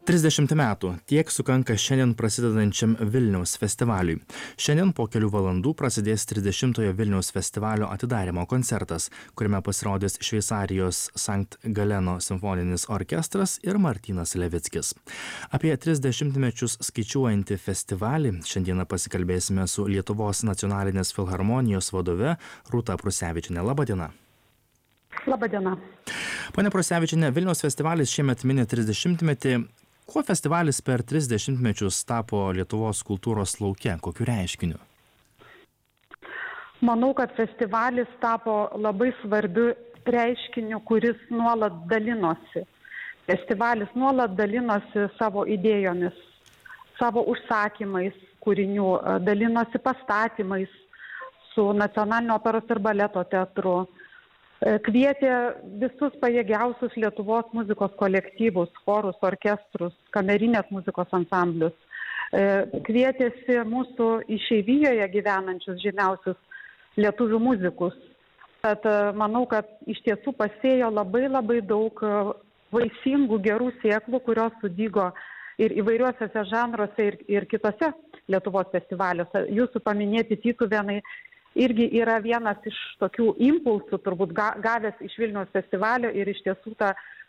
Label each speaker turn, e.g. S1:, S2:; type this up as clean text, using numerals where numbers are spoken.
S1: 30 metų tiek sukanka šiandien prasidedančiam Vilniaus festivaliui. Šiandien po kelių valandų prasidės 30-ojo Vilniaus festivalio atidarymo koncertas, kuriame pasirodys Šveicarijos Sankt Galeno simfoninis orkestras ir Martynas Levickis. Apie 30 mečius skaičiuojantį festivalį šiandieną pasikalbėsime su Lietuvos nacionalinės filharmonijos vadove Rūta Prusevičiene. Labą dieną.
S2: Labą dieną.
S1: Pone Prusevičiene, Vilniaus festivalis šiemet mini 30-metį. Kuo festivalis per 30 mečius tapo Lietuvos kultūros lauke? Kokiu reiškiniu?
S2: Manau, kad festivalis tapo labai svarbiu reiškiniu, kuris nuolat dalinosi. Festivalis nuolat dalinosi savo idėjomis, savo užsakymais kūrinių, dalinosi pastatymais su Nacionalinio operos ir baleto teatru. Kvietė visus pajėgiausius Lietuvos muzikos kolektyvus, chorus, orkestrus, kamerinės muzikos ansamblius. Kvietėsi mūsų išeivijoje gyvenančius žymiausius lietuvių muzikus. Tad manau, kad iš tiesų pasėjo labai daug vaisingų gerų sėklų, kurios sudygo ir įvairiuose žanruose ir kitose Lietuvos festivaliuose. Jūsų paminėti Tytuvėnai irgi yra vienas iš tokių impulsų, turbūt gavęs iš Vilniaus festivalio ir iš tiesų ta